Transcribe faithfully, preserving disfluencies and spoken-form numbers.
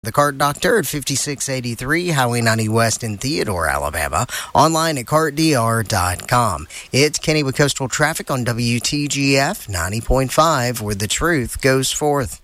The Cart Doctor at fifty-six eighty-three Highway ninety West in Theodore, Alabama. Online at cart d r dot com. It's Kenny with Coastal Traffic on W T G F ninety point five, where the truth goes forth.